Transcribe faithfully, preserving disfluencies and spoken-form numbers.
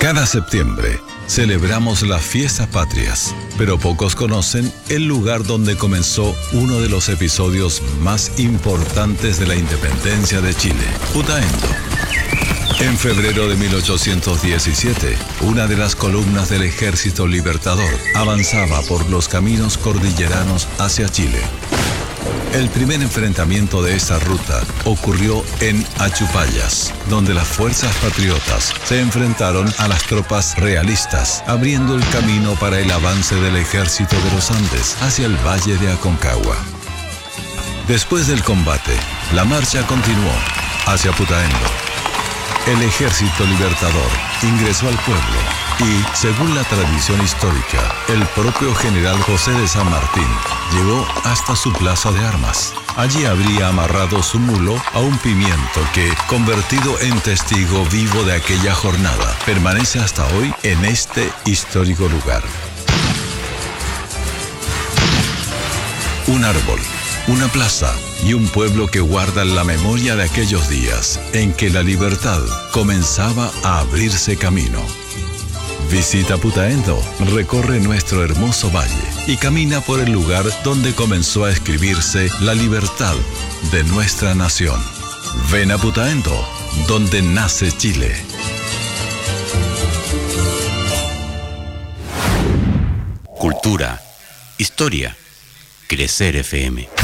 Cada septiembre celebramos las fiestas patrias, pero pocos conocen el lugar donde comenzó uno de los episodios más importantes de la independencia de Chile, Putaendo. En febrero de mil ochocientos diecisiete, una de las columnas del Ejército Libertador avanzaba por los caminos cordilleranos hacia Chile. El primer enfrentamiento de esta ruta ocurrió en Achupallas, donde las fuerzas patriotas se enfrentaron a las tropas realistas, abriendo el camino para el avance del Ejército de los Andes hacia el Valle de Aconcagua. Después del combate, la marcha continuó hacia Putaendo. El Ejército Libertador ingresó al pueblo y, según la tradición histórica, el propio general José de San Martín llegó hasta su plaza de armas. Allí habría amarrado su mulo a un pimiento que, convertido en testigo vivo de aquella jornada, permanece hasta hoy en este histórico lugar. Un árbol, una plaza y un pueblo que guardan la memoria de aquellos días en que la libertad comenzaba a abrirse camino. Visita Putaendo, recorre nuestro hermoso valle y camina por el lugar donde comenzó a escribirse la libertad de nuestra nación. Ven a Putaendo, donde nace Chile. Cultura, historia, Crecer F M.